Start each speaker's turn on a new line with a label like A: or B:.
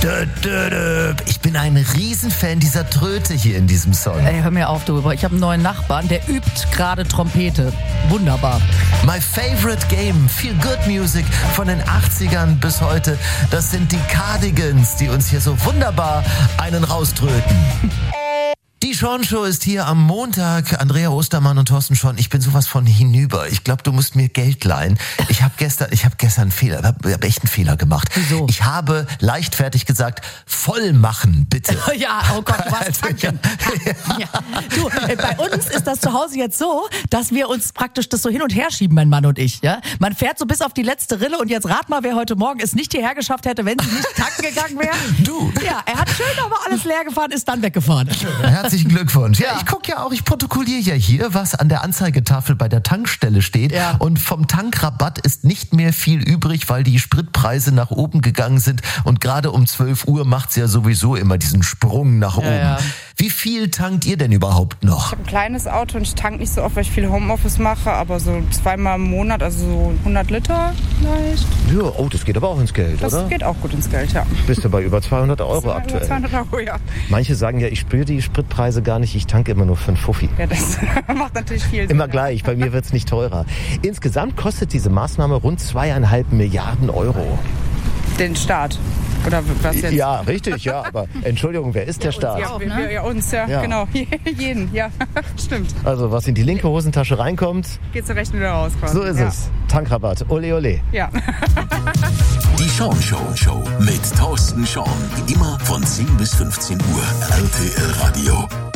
A: Ich bin ein Riesenfan dieser Tröte hier in diesem Song.
B: Ey, hör mir auf, du. Ich habe einen neuen Nachbarn, der übt gerade Trompete. Wunderbar.
A: My favorite game, Feel Good Music von den 80ern bis heute. Das sind die Cardigans, die uns hier so wunderbar einen rauströten. Die Sean Show ist hier am Montag. Andrea Ostermann und Thorsten Schorn. Ich bin sowas von hinüber. Ich glaube, du musst mir Geld leihen. Ich habe gestern einen Fehler, ich habe echt einen Fehler gemacht.
B: Wieso?
A: Ich habe leichtfertig gesagt, voll machen, bitte.
B: Ja, oh Gott, du warst tanken. Ja. Du, bei uns ist das zu Hause jetzt so, dass wir uns praktisch das so hin und her schieben, mein Mann und ich. Ja? Man fährt so bis auf die letzte Rille und jetzt rat mal, wer heute Morgen es nicht hierher geschafft hätte, wenn sie nicht tanken gegangen wäre.
A: Du.
B: Ja, er hat schön aber alles leer gefahren, ist dann weggefahren.
A: Herzlichen Glückwunsch. Ja, ich gucke ja auch, ich protokolliere ja hier, was an der Anzeigetafel bei der Tankstelle steht. Ja. Und vom Tankrabatt ist nicht mehr viel übrig, weil die Spritpreise nach oben gegangen sind. Und gerade um 12 Uhr macht's ja sowieso immer diesen Sprung nach oben.
B: Ja.
A: Wie viel tankt ihr denn überhaupt noch?
C: Ich habe ein kleines Auto und ich tanke nicht so oft, weil ich viel Homeoffice mache, aber so 2-mal im Monat, also so 100 Liter vielleicht.
D: Ja, oh, das geht aber auch ins Geld,
C: Das
D: oder?
C: geht auch gut ins Geld, ja.
D: Bist du bei über 200 Euro aktuell?
C: Über 200 Euro, ja.
D: Manche sagen ja, ich spüre die Spritpreise gar nicht, ich tanke immer nur für einen Fuffi.
C: Ja, das macht natürlich viel Sinn.
D: Immer gleich, bei mir wird's nicht teurer. Insgesamt kostet diese Maßnahme rund 2,5 Milliarden Euro.
C: Den Staat. Oder was jetzt?
D: Ja, richtig, ja, aber Entschuldigung, wer ist der Staat?
C: Ja, uns, ja, genau. Jeden, ja, stimmt.
D: Also, was in die linke Hosentasche reinkommt,
C: Geht zur rechten wieder raus quasi.
D: so ist es. Tankrabatt, ole ole.
C: Ja.
E: Die Sean Show mit Thorsten Schorn. Immer von 10 bis 15 Uhr. RTL Radio.